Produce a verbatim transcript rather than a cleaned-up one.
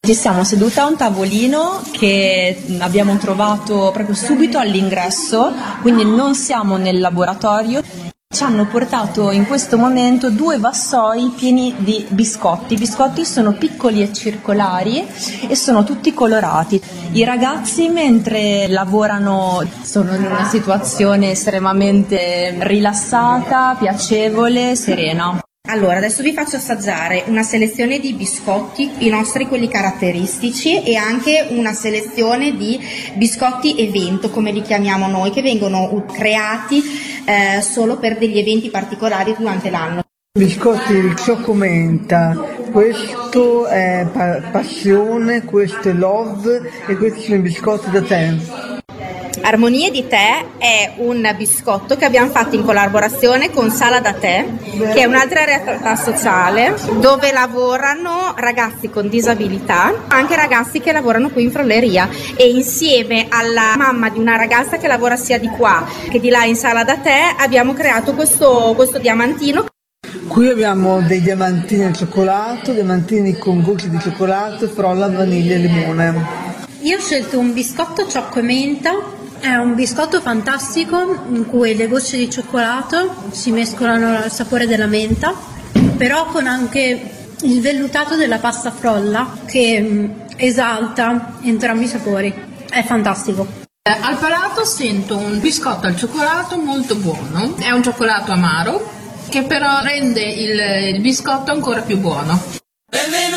Ci siamo sedute a un tavolino che abbiamo trovato proprio subito all'ingresso, quindi non siamo nel laboratorio. Ci hanno portato in questo momento due vassoi pieni di biscotti. I biscotti sono piccoli e circolari e sono tutti colorati. I ragazzi, mentre lavorano, sono in una situazione estremamente rilassata, piacevole, serena. Allora, adesso vi faccio assaggiare una selezione di biscotti, i nostri quelli caratteristici, e anche una selezione di biscotti evento, come li chiamiamo noi, che vengono creati eh, solo per degli eventi particolari durante l'anno. Biscotti di ciocco-menta, questo è pa- passione, questo è love e questi sono i biscotti da tè. Armonie di tè è un biscotto che abbiamo fatto in collaborazione con Sala da Tè, che è un'altra realtà sociale dove lavorano ragazzi con disabilità, anche ragazzi che lavorano qui in Frolleria, e insieme alla mamma di una ragazza che lavora sia di qua che di là in Sala da Tè abbiamo creato questo, questo diamantino. Qui abbiamo dei diamantini al cioccolato, diamantini con gocce di cioccolato, frolla, vaniglia e limone. Io ho scelto un biscotto ciocco e menta. È un biscotto fantastico in cui le gocce di cioccolato si mescolano al sapore della menta, però con anche il vellutato della pasta frolla che esalta entrambi i sapori. È fantastico. Al palato sento un biscotto al cioccolato molto buono, è un cioccolato amaro che però rende il, il biscotto ancora più buono.